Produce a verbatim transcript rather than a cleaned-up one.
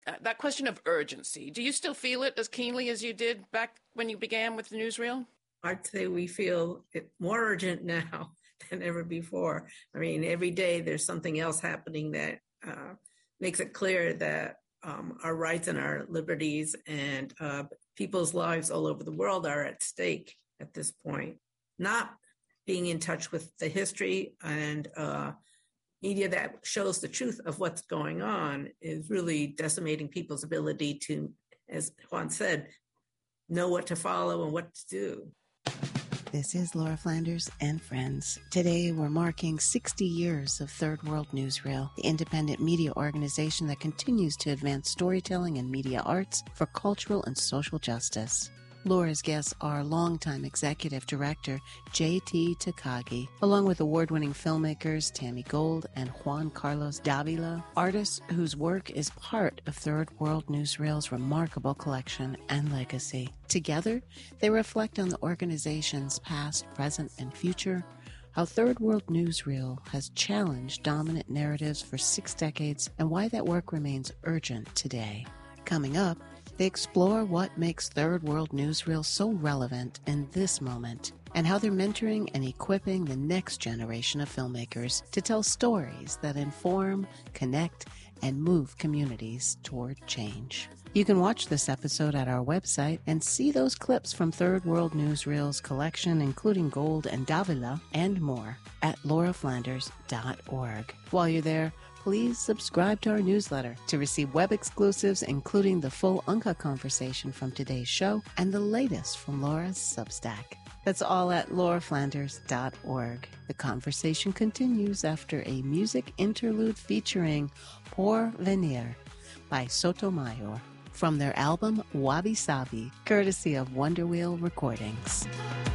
Uh, that question of urgency, do you still feel it as keenly as you did back when you began with the newsreel? I'd say we feel it more urgent now than ever before. I mean, every day there's something else happening that uh, makes it clear that um, our rights and our liberties and uh, people's lives all over the world are at stake at this point. Not being in touch with the history and uh, media that shows the truth of what's going on is really decimating people's ability to, as Juan said, know what to follow and what to do. This is Laura Flanders and Friends. Today we're marking sixty years of Third World Newsreel, the independent media organization that continues to advance storytelling and media arts for cultural and social justice. Laura's guests are longtime executive director J T Takagi, along with award-winning filmmakers Tammy Gold and Juan Carlos Davila, artists whose work is part of Third World Newsreel's remarkable collection and legacy. Together, they reflect on the organization's past, present, and future, how Third World Newsreel has challenged dominant narratives for six decades, and why that work remains urgent today. Coming up, they explore what makes Third World Newsreel so relevant in this moment, and how they're mentoring and equipping the next generation of filmmakers to tell stories that inform, connect, and move communities toward change. You can watch this episode at our website and see those clips from Third World Newsreel's collection, including Gold and Davila, and more, at laura flanders dot org. While you're there, please subscribe to our newsletter to receive web exclusives, including the full Unca conversation from today's show and the latest from Laura's Substack. That's all at laura flanders dot org. The conversation continues after a music interlude featuring Por Venir by Sotomayor from their album Wabi Sabi, courtesy of Wonder Wheel Recordings.